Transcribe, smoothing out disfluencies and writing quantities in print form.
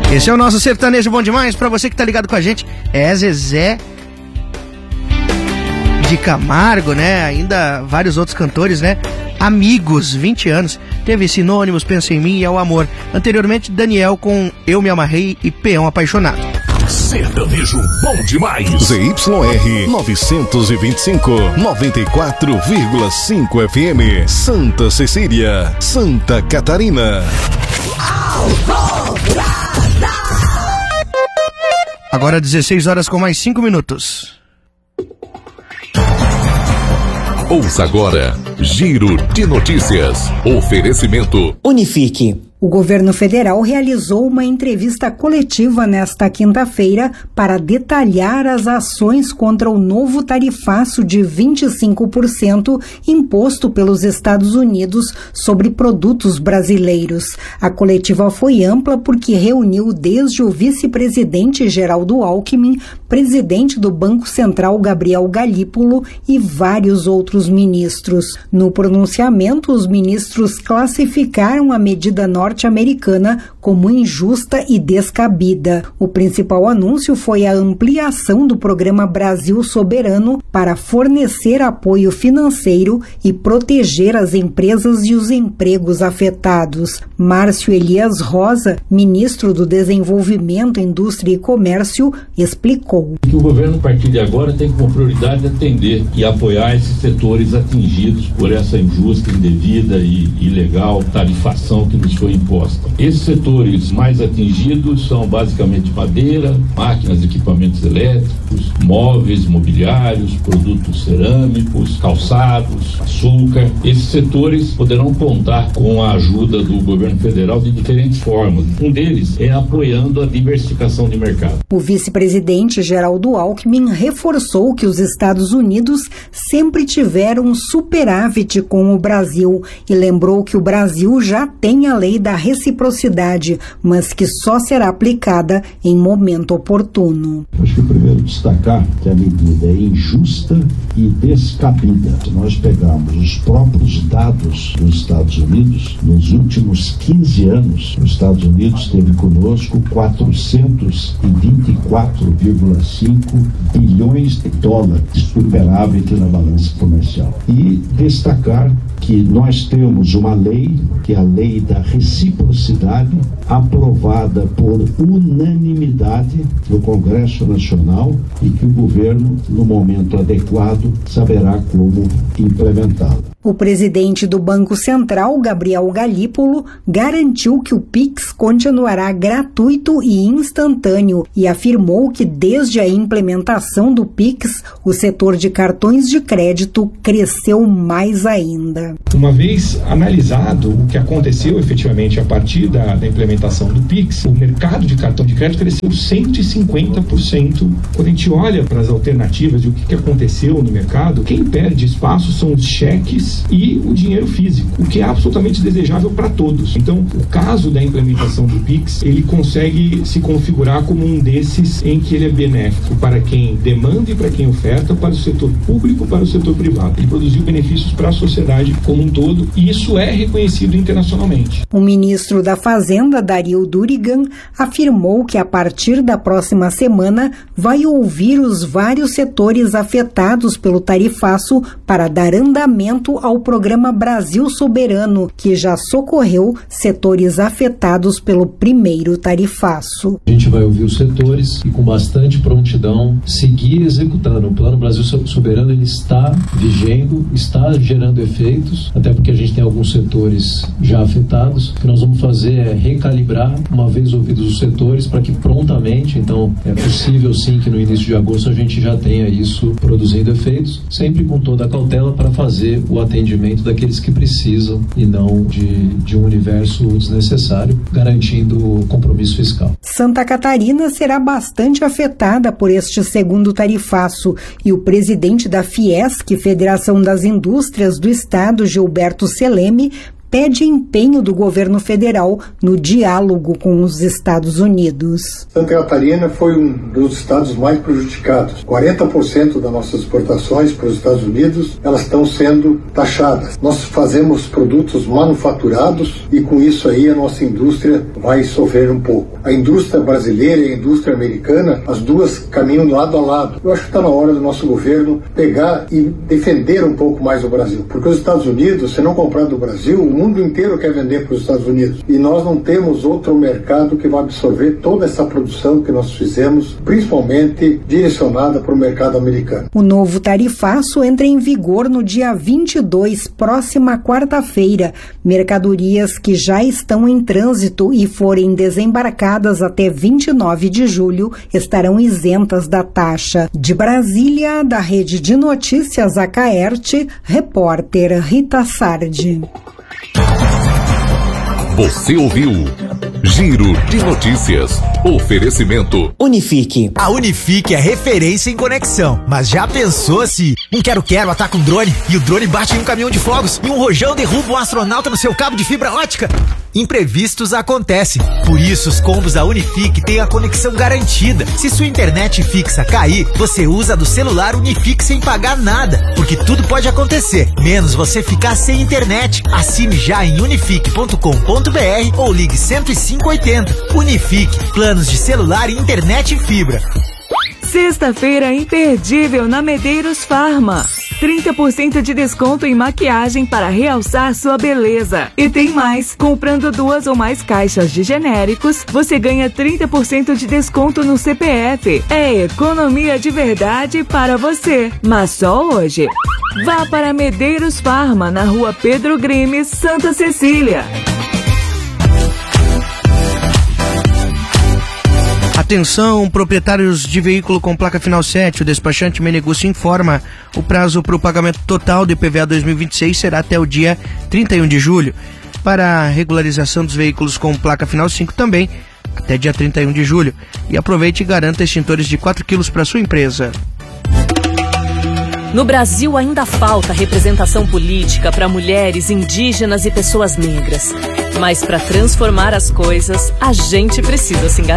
Esse é o nosso sertanejo bom demais, pra você que tá ligado com a gente. É Zezé de Camargo, né? Ainda vários outros cantores, né? Amigos, 20 anos. Teve Sinônimos, Pensa em Mim e É o Amor. Anteriormente, Daniel com Eu Me Amarrei e Peão Apaixonado. Sertanejo bom demais. ZYR 925, 94,5 FM. Santa Cecília, Santa Catarina. Agora 16 horas com mais 5 minutos. Ouça agora, Giro de Notícias. Oferecimento Unifique. O governo federal realizou uma entrevista coletiva nesta quinta-feira para detalhar as ações contra o novo tarifaço de 25% imposto pelos Estados Unidos sobre produtos brasileiros. A coletiva foi ampla porque reuniu desde o vice-presidente Geraldo Alckmin, presidente do Banco Central Gabriel Galípolo e vários outros ministros. No pronunciamento, os ministros classificaram a medida norte-americana como injusta e descabida. O principal anúncio foi a ampliação do programa Brasil Soberano para fornecer apoio financeiro e proteger as empresas e os empregos afetados. Márcio Elias Rosa, ministro do Desenvolvimento, Indústria e Comércio, explicou. Que o governo, a partir de agora, tem como prioridade atender e apoiar esses setores atingidos por essa injusta, indevida e ilegal tarifação que nos foi imposta. Esses setores mais atingidos são basicamente madeira, máquinas e equipamentos elétricos, móveis, mobiliários, produtos cerâmicos, calçados, açúcar. Esses setores poderão contar com a ajuda do governo federal de diferentes formas. Um deles é apoiando a diversificação de mercado. O vice-presidente Geraldo Alckmin reforçou que os Estados Unidos sempre tiveram superávit com o Brasil e lembrou que o Brasil já tem a lei da reciprocidade, mas que só será aplicada em momento oportuno. Acho que primeiro destacar que a medida é injusta e descabida. Se nós pegarmos os próprios dados dos Estados Unidos, nos últimos 15 anos, os Estados Unidos teve conosco 424,5 bilhões de dólares de superávit na balança comercial. E destacar que nós temos uma lei, que é a lei da reciprocidade, aprovada por unanimidade no Congresso Nacional e que o governo, no momento adequado, saberá como implementá-la. O presidente do Banco Central, Gabriel Galípolo, garantiu que o Pix continuará gratuito e instantâneo e afirmou que desde a implementação do Pix, o setor de cartões de crédito cresceu mais ainda. Uma vez analisado o que aconteceu efetivamente a partir da implementação do Pix, o mercado de cartão de crédito cresceu 150%. Quando a gente olha para as alternativas e o que aconteceu no mercado, quem perde espaço são os cheques e o dinheiro físico, o que é absolutamente desejável para todos. Então, o caso da implementação do Pix, ele consegue se configurar como um desses em que ele é benéfico para quem demanda e para quem oferta, para o setor público e para o setor privado. Ele produziu benefícios para a sociedade como um todo e isso é reconhecido internacionalmente. O ministro da Fazenda, Dario Durigan, afirmou que a partir da próxima semana vai ouvir os vários setores afetados pelo tarifaço para dar andamento ao programa Brasil Soberano, que já socorreu setores afetados pelo primeiro tarifaço. A gente vai ouvir os setores e com bastante prontidão seguir executando. O Plano Brasil Soberano ele está vigendo, está gerando efeitos, até porque a gente tem alguns setores já afetados. O que nós vamos fazer é recalibrar, uma vez ouvidos os setores, para que prontamente, então é possível sim que no início de agosto a gente já tenha isso produzindo efeitos, sempre com toda a cautela para fazer o atendimento daqueles que precisam e não de um universo desnecessário, garantindo o compromisso fiscal. Santa Catarina será bastante afetada por este segundo tarifaço e o presidente da Fiesc, Federação das Indústrias do Estado, Gilberto Seleme, pede empenho do governo federal no diálogo com os Estados Unidos. Santa Catarina foi um dos estados mais prejudicados. 40% das nossas exportações para os Estados Unidos, elas estão sendo taxadas. Nós fazemos produtos manufaturados e com isso aí a nossa indústria vai sofrer um pouco. A indústria brasileira e a indústria americana, as duas caminham lado a lado. Eu acho que está na hora do nosso governo pegar e defender um pouco mais o Brasil. Porque os Estados Unidos, se não comprar do Brasil, o mundo inteiro quer vender para os Estados Unidos. E nós não temos outro mercado que vai absorver toda essa produção que nós fizemos, principalmente direcionada para o mercado americano. O novo tarifaço entra em vigor no dia 22, próxima quarta-feira. Mercadorias que já estão em trânsito e forem desembarcadas até 29 de julho estarão isentas da taxa. De Brasília, da Rede de Notícias Acaerte, repórter Rita Sardi. Você ouviu Giro de Notícias. Oferecimento Unifique. A Unifique é referência em conexão. Mas já pensou se um quero-quero ataca um drone e o drone bate em um caminhão de fogos e um rojão derruba um astronauta no seu cabo de fibra ótica? Imprevistos acontecem. Por isso, os combos da Unifique têm a conexão garantida. Se sua internet fixa cair, você usa a do celular Unifique sem pagar nada. Porque tudo pode acontecer, menos você ficar sem internet. Assine já em unifique.com.br ou ligue 10580. Unifique, planos de celular e internet e fibra. Sexta-feira imperdível na Medeiros Farma. 30% de desconto em maquiagem para realçar sua beleza. E tem mais, comprando 2 ou mais caixas de genéricos, você ganha 30% de desconto no CPF. É economia de verdade para você, mas só hoje. Vá para Medeiros Farma, na rua Pedro Grimes, Santa Cecília. Atenção, proprietários de veículo com placa final 7, o despachante Menegúcio informa: o prazo para o pagamento total do IPVA 2026 será até o dia 31 de julho. Para a regularização dos veículos com placa final 5 também, até dia 31 de julho. E aproveite e garanta extintores de 4 kg para sua empresa. No Brasil ainda falta representação política para mulheres, indígenas e pessoas negras. Mas para transformar as coisas, a gente precisa se engajar.